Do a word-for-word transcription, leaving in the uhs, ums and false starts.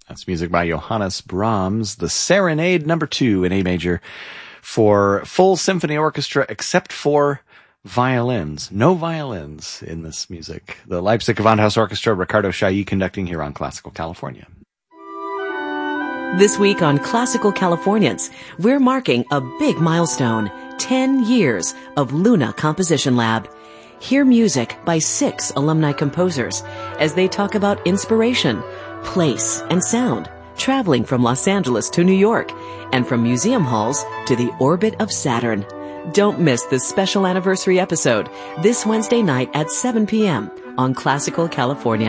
That's music by Johannes Brahms, the Serenade number two in A major for full symphony orchestra except for violins. No violins in this music. The Leipzig Gewandhaus Orchestra, Ricardo Chailly conducting here on Classical California. This week on Classical Californians, we're marking a big milestone, ten years of Luna Composition Lab. Hear music by six alumni composers as they talk about inspiration, place, and sound, traveling from Los Angeles to New York, and from museum halls to the orbit of Saturn. Don't miss this special anniversary episode this Wednesday night at seven p.m. on Classical California.